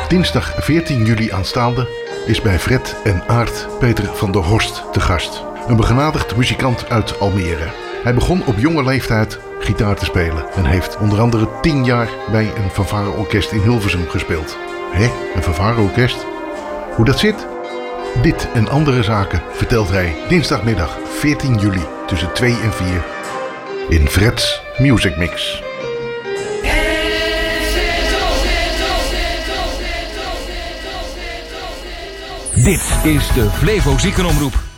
Dinsdag 14 juli aanstaande is bij Fred en Aart Peter van der Horst te gast. Een begenadigd muzikant uit Almere. Hij begon op jonge leeftijd gitaar te spelen en heeft onder andere 10 jaar bij een fanfareorkest in Hilversum gespeeld. Een fanfareorkest? Hoe dat zit? Dit en andere zaken vertelt hij dinsdagmiddag 14 juli tussen 2 en 4 in Fred's Music Mix. Dit is de Flevo Ziekenomroep.